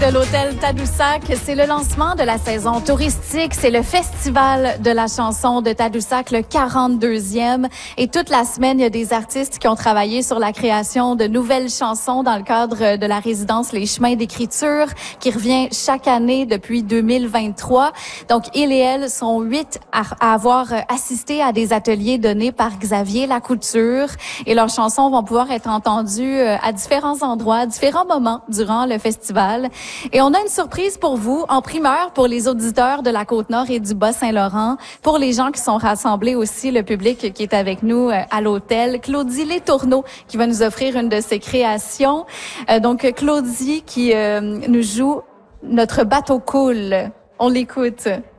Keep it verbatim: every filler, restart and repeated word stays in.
De l'hôtel Tadoussac, c'est le lancement de la saison touristique. C'est le festival de la chanson de Tadoussac, le quarante-deuxième. Et toute la semaine, il y a des artistes qui ont travaillé sur la création de nouvelles chansons dans le cadre de la résidence Les Chemins d'écriture, qui revient chaque année depuis deux mille vingt-trois. Donc, ils et elles sont huit à, à avoir assisté à des ateliers donnés par Xavier Lacouture. Et leurs chansons vont pouvoir être entendues à différents endroits, à différents moments durant le festival. Et on a une surprise pour vous, en primeur pour les auditeurs de la Côte-Nord et du Bas-Saint-Laurent, pour les gens qui sont rassemblés aussi, le public qui est avec nous à l'hôtel. Claudie Letourneau qui va nous offrir une de ses créations. Euh, donc, Claudie qui euh, nous joue Notre bateau coule. On l'écoute.